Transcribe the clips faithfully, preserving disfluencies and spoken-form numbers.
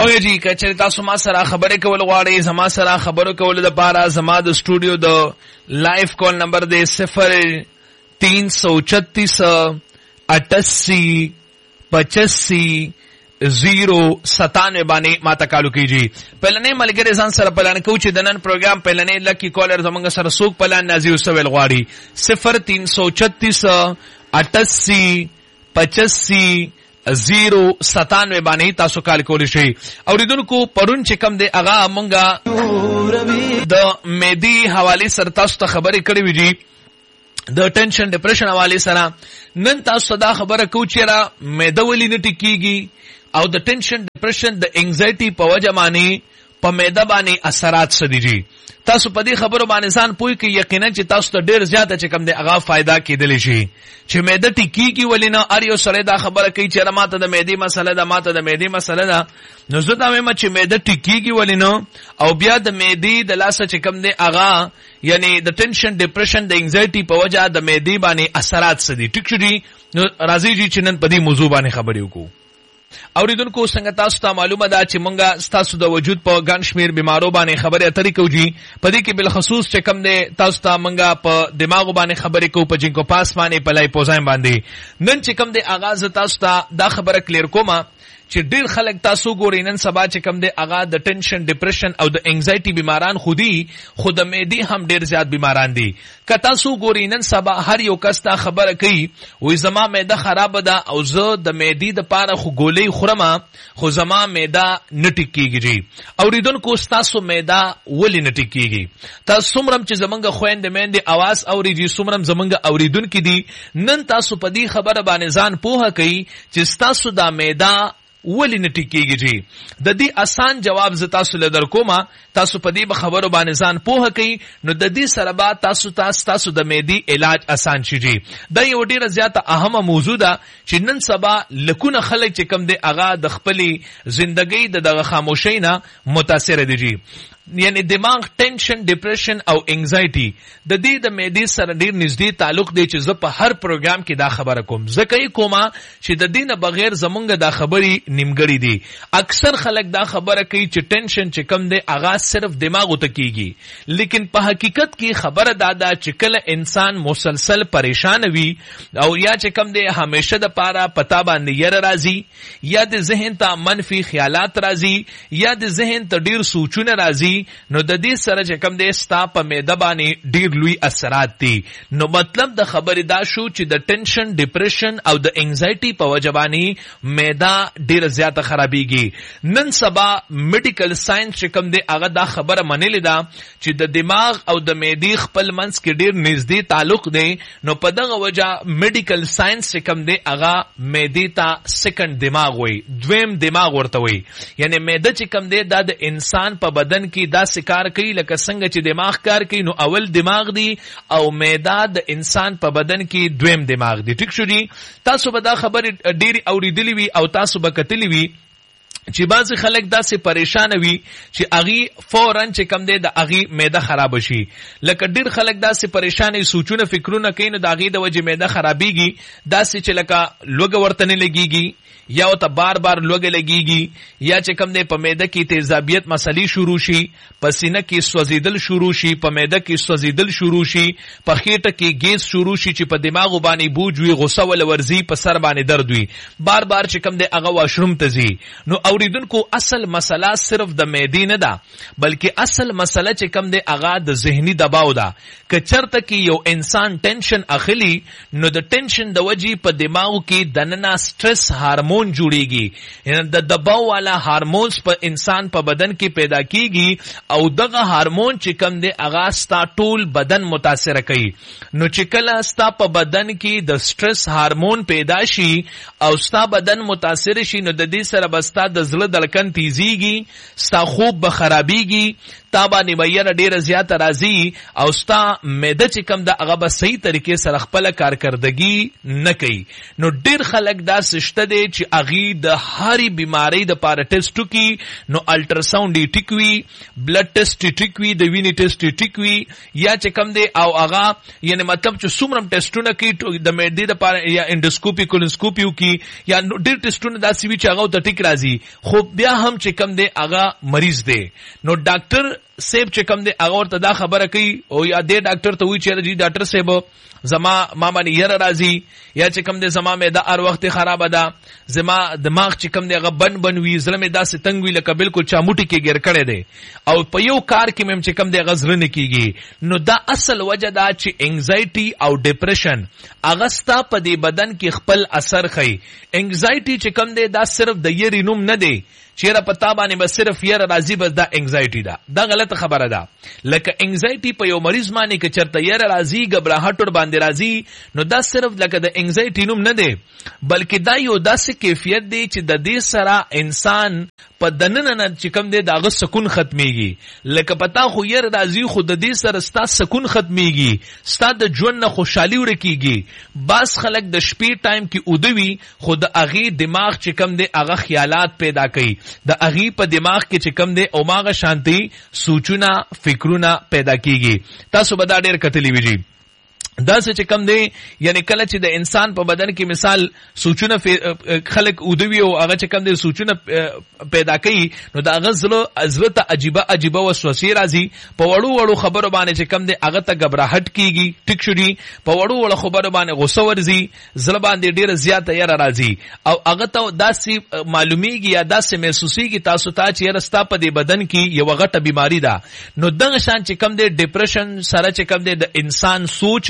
او یجی کچری تاسو ما سره خبرې کول غواړئ زما سره خبرو کول د پاره زما د سټوډیو د لایف کال نمبر دی صفر تین سو چھتیس اٹاسی پچاسی زیرو ستانوے باندې ما تکالو کیجی. پلنې ملګری ځان سره پلان کو چې د نن پروګرام پلنې لکی کالر زمونږ سره سوق پلان نازیو سویل غواړي صفر تین سو چھتیس اٹاسی پچاسی زیرو ستانوے باندې تاسو کال کولی شئ. اوریدونکو پرون چې کم دی هغه مونږه د میدی حواله سره تاسو ته خبرې کړې وې جی د ټینشن ډیپریشن حواله سره. نن تاسو دا خبره کو چې را میده ولې نه ټیکيږي او د ټینشن ډیپریشن د انگزایټي په وجه باندې په میده باندې اثرات سدي جی. تاسو په دې خبرو باندې ځان پوي کې یقینا چې تاسو ته ډیر زیاته چې کم دی هغه फायदा کېدلی شي چې میده ټیکيږي ولینه ار یو سره دا خبره کوي چې ماته د میدی مسله ده ماته د میدی مسله ده نو زه دا وایم چې میده ټیکيږي ولینه او بیا د میدی د لاسه چې کم دی هغه یعنی د ټینشن ډیپریشن د انگزایټي په وجه د میدی باندې اثرات سدي. ټیک شو جی نو راځي جی چې نن په دې موضوع باندې خبرې وکړو. اوریدونکو څنګه تاسو ته معلومه ده چې مونږه تاسو د وجود په ګڼ شمیر بیمارو باندې خبرې اترې کوو جی. په دې کې بل خصوص چې کم دی تاسو ته مونږه په دماغ باندې خبرې کوو په جنکو پاس باندې په لای پوزایم باندې. نن چې کم دی آغاز تاسو ته دا خبره کلیر کومه چې ډیر خلک تاسو ګورئ نن سبا چې کم دی هغه د ټینشن ډیپریشن او د انگزایټي بیماران خودي خود میدی هم ډیر زیات بیماران دي. که تاسو ګورئ نن سبا هر یو کس ته خبره کوي وای زما میده خراب ده او زه د میدی د پاره خو ګولې خورم خو زما میده نه ټیکيږي. اوریدونکو تاسو میده ولې نه ټیکيږي؟ تاسو څومره چې زمونږ خويند مېندې आवाज اوريږي څومره زمونږ اوریدونکو دي نن تاسو په دې خبره باندې ځان پوهه کوي چې تاسو د میده ولی نه ټیکيږي جی. د دې آسان جواب ز تاسو له درکوما تاسو په دې خبرو باندې ځان پوهه کوي نو د دې سره با تاسو تاسو تاسو د میدی علاج آسان شي جی. دا یو ډیره زیاته اهمه موضوع ده چې نن سبا لکونه خلک چې کم دی اغا د خپلې ژوندۍ د دغه خاموشۍ نه متاثر دي جی. یعنی دماغ ټینشن ډیپریشن او انگزایټي د دې د میدی سره ډیر نږدې تعلق دی چې زه په هر پروګرام کې دا خبره کوم. ځکه یې کومه چې د دې نه بغیر زمونږ دا خبري نیمګړی دي. اکثر خلک دا خبره کوي چې ټینشن چې کم دی هغه صرف دماغ ته کیږي لیکن په حقیقت کې خبره دا ده چې کله انسان مسلسل پریشان وي او یا چې کم دی همیشه د پاره پتا باندې ير راځي یا د ذهن ته منفي خیالات راځي یا د ذهن ته ډیر سوچونه راځي نو د دې سره چې کم دی ستا په میده باندې ډیر لوی اثرات دي. نو مطلب د خبرې دا شو چې د ټینشن ډیپریشن او د انگزایټي په وجه باندې میده ډیر زیاته خرابېږي. نن سبا میډیکل ساينس چې کم دی هغه دا خبره منلې ده چې د دماغ او د میدی خپل منځ کې ډیر نږدې تعلق دی. نو په دغه وجه میډیکل ساينس چې کم دی هغه میدی ته سیکنډ دماغ وای دویم دماغ ورته وای. یعنی میده چې کم دی دا د انسان په بدن کې دا کار کوي لکه څنګه چې دماغ کار کوي نو اول دماغ دی او میده د انسان په بدن کې دویم دماغ دی. ټیک شو جی. تاسو به دا خبر ډیری اوریدلی وي او تاسو به کتلی وي چې بعض خلک داسې پریشان وي چې اغي فورن چې کم دی د اغي میده خراب شي. لکه ډیر خلک داسې پریشان سوچونه فکرونه کوي نو د اغي د وجه میده خرابېږي داسې چې لکه لوګ ورته نه لګيږي یا او ته بار بار لوګ لګيږي یا چې کم دی په میده کې تیزابیت مسلې شروع شي پسینه کې سوځیدل شروع شي په میده کې سوځیدل شروع شي په خېټه کې ګیس شروع شي چې په دماغ باندې بوج وي غوسه ول ورزي په سر باندې درد وي بار بار چې کم دی هغه واشروم ته ځي. نو اوریدونکو اصل مسله صرف د میدی نه ده بلکې اصل مسله چې کم دی هغه د ذهني دباو ده. که چرته کې یو انسان ټینشن اخلي نو د ټینشن د وجې په دماغو کې دننه سټرس هارمون جوړيږي. یعنی د دباو والا هارمونز په انسان په بدن کې پیدا کیږي او دغه هارمون چې کم دی هغه ستا ټول بدن متاثر کوي. نو چې کله ستا په بدن کې د سټرس هارمون پیدا شي او ستا بدن متاثر شي نو د دې سره بستا د زړه دړکن تیزیږي ستا خوب به خرابېږي تا باندې مېره ډیره زیاته راځي او ستا معده چې کم د هغه به صحیح طریقې سره خپل کارکردګي نه کوي. نو ډیر خلک دا سشته دي چې اغي د هاري بیماری د پاره ټیسټ کوي نو الټراساوند ټیکوي بلډ ټیسټ ټیکوي د وینې ټیسټ ټیکوي یا چې کم دی او هغه یعنی مطلب چې څومره ټیسټونه کوي د معدې د پاره یا انډوسکوپي کولونسکوپي کوي یا ډیر ټیسټونه داسې وي چې هغه ته ټیک راځي خو بیا هم چې کم دی هغه مریض دی. نو ډاکټر سیب چې کم دی هغه ورته دا خبره کوي او یا دې ډاکټر ته وی چې جی ډاکټر سیب زما ما باندې ير راځي یا چې کم دی زما مې دا هر وخت خراب ده, زما دماغ چې کم دی هغه بن بن وی, زړه مې داسې تنګ وی لکه بالکل چاموټي کې ګر کړي دی او په یو کار کې مې چې کم دی غزر نه کیږي. نو دا اصل وجه دا چې انگزایټي او ډیپریشن هغه ستا په دې بدن کې خپل اثر کوي. انگزایټي چې کم دی دا صرف د یری نوم نه دی چیرې پتا باندې بس صرف ير راضي بس دا انگزایټي ده, دا غلط خبره ده. لکه انگزایټي په یو مریض باندې کې چرته ير راضي غبرهټ ور باندې راضي نو دا صرف لکه د انگزایټي نوم نه دی بلکې دا یو داسې کیفیت دی چې د دې سره انسان په دننه نه چې کم دی داغه سکون ختميږي. لکه پتا خو ير راضي خو د دې سره ستا سکون ختميږي, ستا د ژوند نه خوشحالي ورکیږي. باس خلک د شپې ټایم کې اودوي خو د اغي دماغ چې کم دی هغه خیالات پیدا کوي, د اغي په دماغ کې چې کم دی او ماغه شانتي سوچونه فکرونه پیدا کیږي. تاسو به دا ډېر کتلی ویږي دا څه چې کم دی یعنی کله چې د انسان په بدن کې مثال سوچونه خلق اودوي او هغه چې کم دی سوچونه پیدا کوي نو دا غزلو حضرت عجيبه عجيبه وسوسه راځي په وړو وړو خبرو باندې چې کم دی هغه ته غبرهټ کیږي, ټیک شوري په وړو وړو خبرو باندې غوسه ورځي, زړه باندې ډیر زیات یې راځي او هغه ته داسې معلومیږي یا داسې محسوسيږي تاسو ته چې رستا په دې بدن کې یو غټه بیماری ده. نو دغه شان چې کم دی ډیپریشن سره چې کم دی د انسان سوچ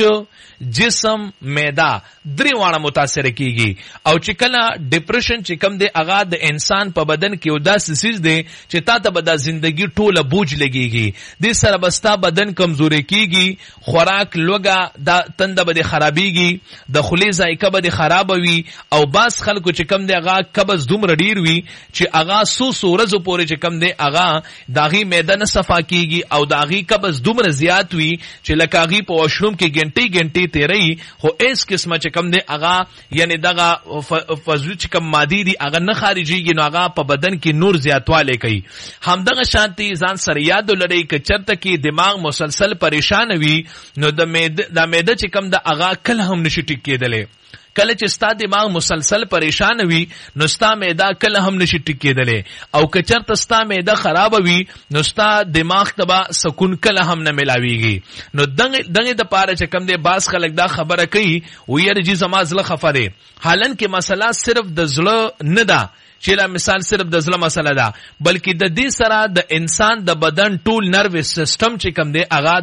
جسم معده درې واړه متاثر کیږي او چې کله ډیپریشن چې کم دی هغه د انسان په بدن کې یو داسې سیز دی چې تا ته به د ژوندۍ ټوله بوج لګيږي, د سره بستا بدن کمزوري کیږي, خوراک لوګه د تنده به خرابيږي, د خولې ذایقه به خراب وي او باس خلکو چې کم دی هغه قبض دومره ډیر وي چې هغه سو سورزو پورې چې کم دی هغه داغي معده نه صفا کیږي او داغي قبض دومره زیات وي چې لکه هغه په واشروم کې ګنټي ګنټي تیری خو اس قسمه چې کم دی هغه یعنی دغه فزوی چې کم مادي دی هغه نه خارجيږي نو هغه په بدن کې نور زیاتواله کوي. همدغه شانتي ځان سره یاد لري ک چرته کې دماغ مسلسل پریشان وي نو د معده د معده چې کم د هغه کله هم نشي ټیک کېدلې. کله چې ستا دماغ مسلسل پریشان وي نو ستا معده کله هم نشي ټیک کېدلې او که چرته ستا معده خراب وي نو ستا دماغ ته سکون کله هم نه ملاويږي. نو دغه دغه د پاره چې کم دی باس خلک دا خبره کوي وير جی زما زله خفره حالن کې مسله صرف د زله نه ده چې لا مثال صرف د زله مسله ده بلکې د دې سره د انسان د بدن ټول نروس سیستم چې کم دی هغه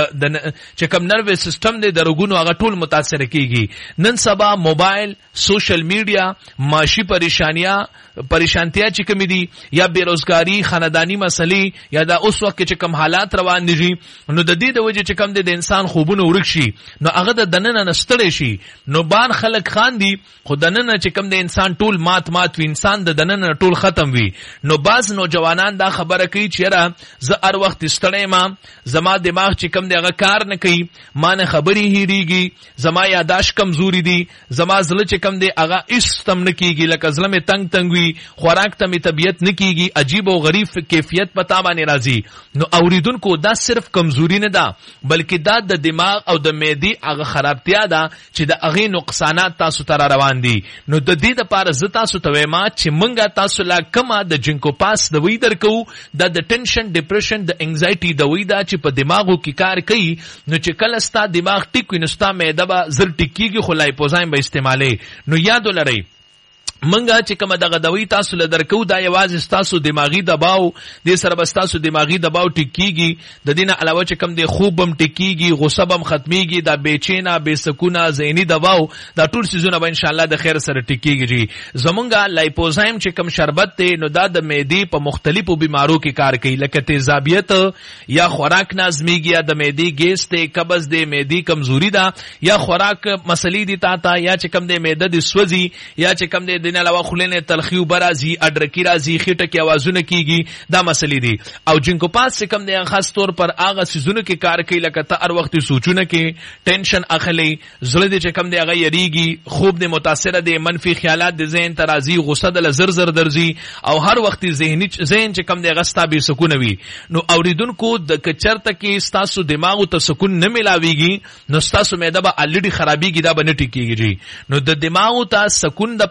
د چې کم نروس سیستم دی د رګونو هغه ټول متاثر کیږي. نن سبا موبایل, سوشل میډیا, معاشي پریشانیا پریشانتیا چې کمی دي یا بیروزګاری, خاندانی مسلې یا دا اوس وخت چې کم حالات روان دي نو د دې د وجه چې کم دي د انسان خوبونه ورک شي نو هغه د دننه نستړی شي نو بان خلک خان دي خو دننه چې کم د انسان ټول مات مات وي, انسان د دننه ټول ختم وي. نو باز نوجوانان دا خبره کوي چې را زه هر وخت ستړی ما, زما دماغ چې کم دی هغه کار نه کوي, ما نه خبري هېریږي, زما یاداش کمزوري دي, زما زړه چې کم دی هغه استم نه کیږي, لکه زړه مې تنگ تنگ وي, خوراک ته می طبیعت نه کیږي, عجیب او غریب کیفیت پتا باندې راځي. نو اوریدونکو دا صرف کمزوري نه ده بلکې دا د دماغ او د معدې هغه خرابتیا ده چې د هغه نقصانات تاسو ته روان دي. نو د دې لپاره زه تاسو ته وایم چې منګه تاسو لا کما د جنکو پاس د وې درکو د د ټینشن ډیپریشن د انگزایټي د وې دا چې په دماغو کې کار کوي نو چې کله ستا دماغ ټیک وي نو ستا معده به زر ټیکيږي خو لایپوزایم به استعمالي. نو یاد ولرئ منګه چې کومه دغه دوی تاسو له درکو دا یوازې تاسو دماغي دباو د سره بس تاسو دماغي دباو ټیکيږي, د دینه علاوه چې کوم د خوبم ټیکيږي, غصه بم ختميږي, دا بېچینا بے سکونه ذهني دباو دا ټول سيزونه به ان شاء الله د خیر سره ټیکيږي. زمونږه لایپوزایم چې کوم شربت ته نو دا د معدې په مختلفو بیمارو کې کار کوي لکه تیزابیت یا خوراک نازمیږي یا د معدې ګیس ته قبض د معدې کمزوري ده یا خوراک مسلې دي تا ته یا چې کوم د معده د سوځي یا چې کوم د دینه علاوه خلینه تلخیو برازي اډرکی رازي خټه کې आवाजونه کیږي دا مسلې دي. او جنکو پاس چې کوم د خاص طور پر هغه سيزونه کې کار کوي لکه ته هر وخت سوچونه کې ټینشن اخلي, زړه دې چې کوم دی هغه یریږي, خوب دې متاثر دي, منفي خیالات د ذهن ترازی, غصه د زر زر درځي او هر وخت ذهني ذهن چې کوم دی غستا به سکون وي. نو اوریدونکو د کچرته کې تاسو دماغ ته سکون نه ملاويږي نو تاسو معده به الډي خرابيږي دا به نه ټیکيږي. نو د دماغ ته سکون د پاره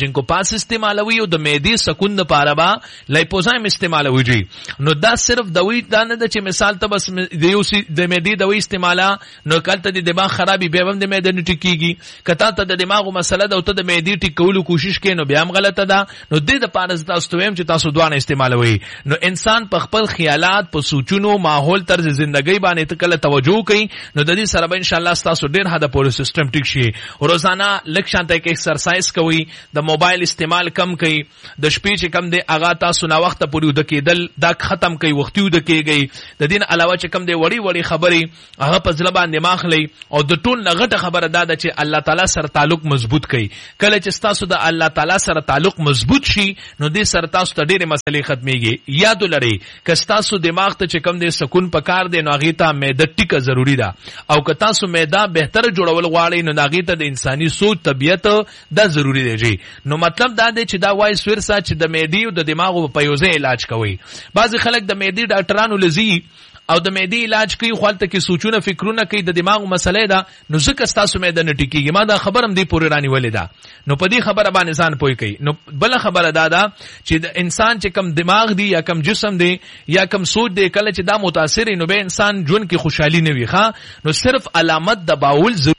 جنکو پاس استعمالوي او د معدې سکون د پاره با لایپوزایم استعمالوي جی نو دا صرف دوی دا نه د چې مثال ته بس د یو د معدې دوی استعماله نو کلته د دماغ خرابي به هم د معدې نه ټیکيږي کته ته د دماغ مسله ده او ته د معدې ټیکولو کوشش کوي نو بیا هم غلطه ده نو د دې پاره تاسو ته هم چې تاسو دوه استعمالوي نو انسان په خپل خیالات په سوچونو ماحول طرز ژوندۍ باندې ته کله توجه کوي نو د دې سره به ان شاء الله تاسو ډیر هدا پوره سیستم ټیک شي روزانه لک شانته کې ایکسرسایز کوي د موبایل استعمال کم کوي د شپې چې کم دی اغا تاسو نا وخت پورې د کېدل دا ختم کوي وختي د کېږي د دین علاوه چې کم دی وړي وړي خبرې هغه په ځل باندې ماخلي او د ټول لغټه خبره دا ده چې الله تعالی سره تعلق مضبوط کوي کله چې تاسو د الله تعالی سره تعلق مضبوط شي نو دې سره تاسو ته ډېرې مسلې ختميږي یاد لرئ که تاسو دماغ ته چې کم دی سکون پکار دی نو هغه ته معده ټیکه ضروری ده او که تاسو معده بهتر جوړول غواړئ نو هغه ته د انساني سوچ طبيعت دا ضروری دی جی نو مطلب دا دی چې دا وای سویر سات چې د معدې او د دماغ په یوځای علاج کوي بعضی خلک د معدې ډاکټرانو لزی او د معدې علاج کوي خپلته کې سوچونه فکرونه کوي د دماغ مسلې ده نو ځکه تاسو معده نه ټیکيږي ما دا خبرم دی پوری رانی ولې ده نو په دې خبره باندې ځان پوي کوي نو بل خبره دا ده چې د انسان چې کم دماغ دی یا کم جسم دی یا کم سوچ دی کله چې دا متاثر نو به انسان ژوند کې خوشحالي نه وي ښا نو صرف علامت د باول